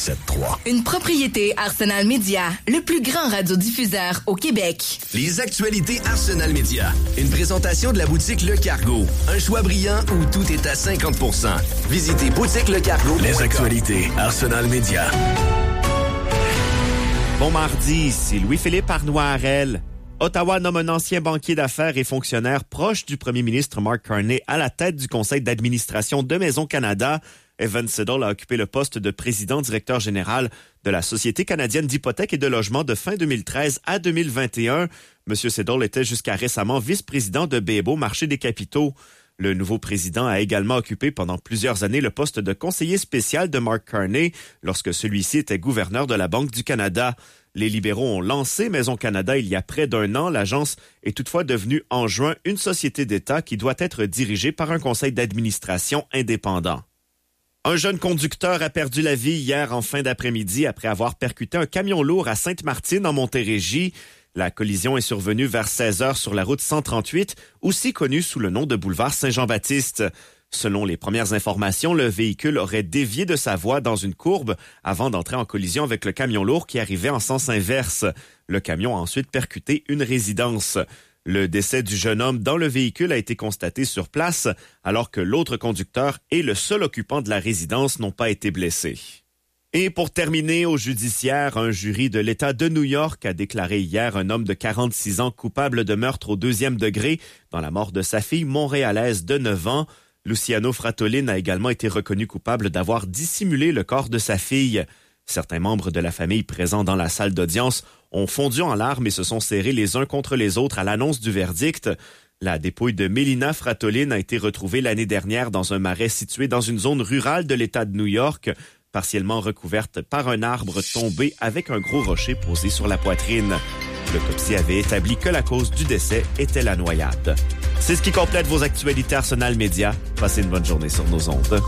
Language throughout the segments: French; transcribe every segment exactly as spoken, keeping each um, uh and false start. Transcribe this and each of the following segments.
sept trois. Une propriété Arsenal Média, le plus grand radiodiffuseur au Québec. Les actualités Arsenal Média. Une présentation de la boutique Le Cargo. Un choix brillant où tout est à cinquante pour cent. Visitez boutique le cargo. Les actualités Arsenal Média. Bon mardi, ici Louis-Philippe Arnois-Harel. Ottawa nomme un ancien banquier d'affaires et fonctionnaire proche du premier ministre Mark Carney à la tête du conseil d'administration de Maison Canada. Evan Siddall a occupé le poste de président-directeur général de la Société canadienne d'hypothèques et de logement de fin deux mille treize à deux mille vingt et un. Monsieur Siddall était jusqu'à récemment vice-président de B M O Marché des capitaux. Le nouveau président a également occupé pendant plusieurs années le poste de conseiller spécial de Mark Carney lorsque celui-ci était gouverneur de la Banque du Canada. Les libéraux ont lancé Maison Canada il y a près d'un an. L'agence est toutefois devenue en juin une société d'État qui doit être dirigée par un conseil d'administration indépendant. Un jeune conducteur a perdu la vie hier en fin d'après-midi après avoir percuté un camion lourd à Sainte-Martine en Montérégie. La collision est survenue vers seize heures sur la route cent trente-huit, aussi connue sous le nom de boulevard Saint-Jean-Baptiste. Selon les premières informations, le véhicule aurait dévié de sa voie dans une courbe avant d'entrer en collision avec le camion lourd qui arrivait en sens inverse. Le camion a ensuite percuté une résidence. Le décès du jeune homme dans le véhicule a été constaté sur place, alors que l'autre conducteur et le seul occupant de la résidence n'ont pas été blessés. Et pour terminer, au judiciaire, un jury de l'État de New York a déclaré hier un homme de quarante-six ans coupable de meurtre au deuxième degré dans la mort de sa fille montréalaise de neuf ans. Luciano Fratolin a également été reconnu coupable d'avoir dissimulé le corps de sa fille. Certains membres de la famille présents dans la salle d'audience ont fondu en larmes et se sont serrés les uns contre les autres à l'annonce du verdict. La dépouille de Mélina Fratolin a été retrouvée l'année dernière dans un marais situé dans une zone rurale de l'État de New York, partiellement recouverte par un arbre tombé avec un gros rocher posé sur la poitrine. L'autopsie avait établi que la cause du décès était la noyade. C'est ce qui complète vos actualités Arsenal Média. Passez une bonne journée sur nos ondes.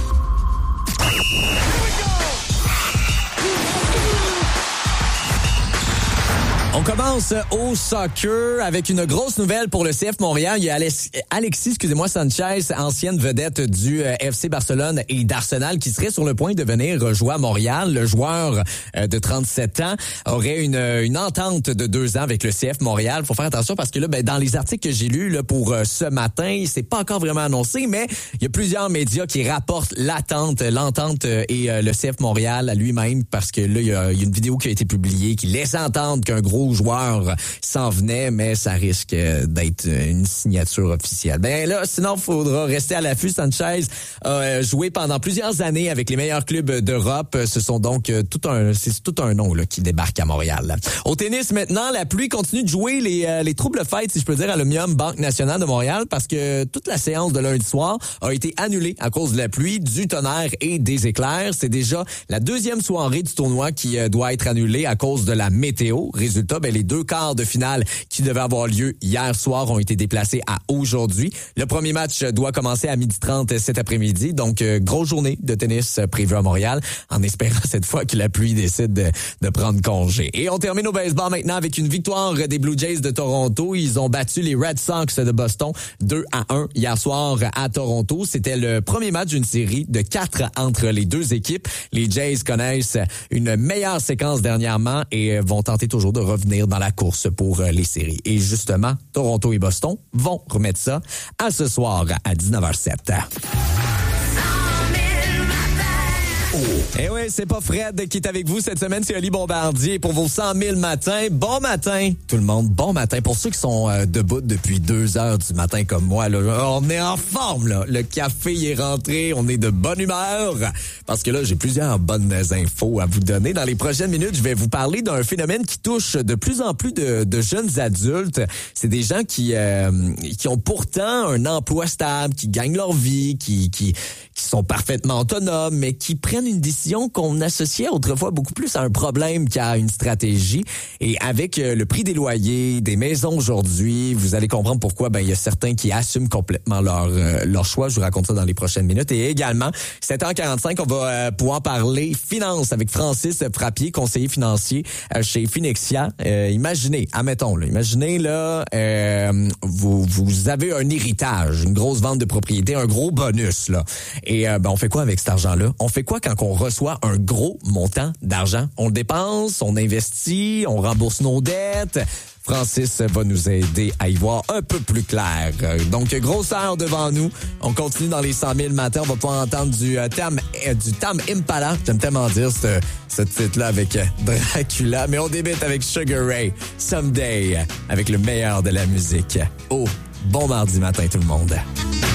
On commence au soccer avec une grosse nouvelle pour le C F Montréal. Il y a Alexis, excusez-moi, Sanchez, ancienne vedette du F C Barcelone et d'Arsenal, qui serait sur le point de venir jouer à Montréal. Le joueur de trente-sept ans aurait une, une entente de deux ans avec le C F Montréal. Faut faire attention parce que là, ben, dans les articles que j'ai lus là, pour ce matin, c'est pas encore vraiment annoncé, mais il y a plusieurs médias qui rapportent l'attente, l'entente et le C F Montréal à lui-même, parce que là, il y a, il y a une vidéo qui a été publiée qui laisse entendre qu'un gros joueur s'en venait, mais ça risque d'être une signature officielle. Ben là, sinon, il faudra rester à l'affût. Sanchez a joué pendant plusieurs années avec les meilleurs clubs d'Europe. Ce sont donc tout un, c'est tout un nom là, qui débarque à Montréal. Au tennis maintenant, la pluie continue de jouer les, les troubles fêtes, si je peux dire, à l'Omnium Banque Nationale de Montréal, parce que toute la séance de lundi soir a été annulée à cause de la pluie, du tonnerre et des éclairs. C'est déjà la deuxième soirée du tournoi qui doit être annulée à cause de la météo. Résultat, ben, les deux quarts de finale qui devaient avoir lieu hier soir ont été déplacés à aujourd'hui. Le premier match doit commencer à midi trente cet après-midi. Donc, euh, grosse journée de tennis prévue à Montréal, en espérant cette fois que la pluie décide de, de prendre congé. Et on termine au baseball maintenant avec une victoire des Blue Jays de Toronto. Ils ont battu les Red Sox de Boston deux à un hier soir à Toronto. C'était le premier match d'une série de quatre entre les deux équipes. Les Jays connaissent une meilleure séquence dernièrement et vont tenter toujours de revenir dans la course pour les séries. Et justement, Toronto et Boston vont remettre ça à ce soir à dix-neuf heures sept. Oh. Eh oui, c'est pas Fred qui est avec vous cette semaine, c'est Oli Bombardier pour vos cent mille matins. Bon matin, tout le monde, bon matin. Pour ceux qui sont euh, debout depuis deux heures du matin comme moi, là, on est en forme, là. Le café y est rentré, on est de bonne humeur. Parce que là, j'ai plusieurs bonnes infos à vous donner. Dans les prochaines minutes, je vais vous parler d'un phénomène qui touche de plus en plus de, de jeunes adultes. C'est des gens qui, euh, qui ont pourtant un emploi stable, qui gagnent leur vie, qui, qui, qui sont parfaitement autonomes, mais qui prennent une décision qu'on associait autrefois beaucoup plus à un problème qu'à une stratégie. Et avec le prix des loyers, des maisons aujourd'hui, vous allez comprendre pourquoi ben il y a certains qui assument complètement leur euh, leur choix. Je vous raconte ça dans les prochaines minutes. Et également, sept heures quarante-cinq, on va euh, pouvoir parler finance avec Francis Frappier, conseiller financier euh, chez Finexia. Euh, imaginez, admettons, là, imaginez là, euh, vous vous avez un héritage, une grosse vente de propriété, un gros bonus là. Et Et euh, ben, on fait quoi avec cet argent-là? On fait quoi quand on reçoit un gros montant d'argent? On le dépense, on investit, on rembourse nos dettes. Francis va nous aider à y voir un peu plus clair. Donc, grosse heure devant nous. On continue dans les cent mille matins. On va pouvoir entendre du euh, Tam, euh, du Tam Impala. J'aime tellement dire ce, ce titre-là avec euh, Dracula. Mais on débute avec Sugar Ray, Someday, avec le meilleur de la musique. Oh, bon mardi matin tout le monde.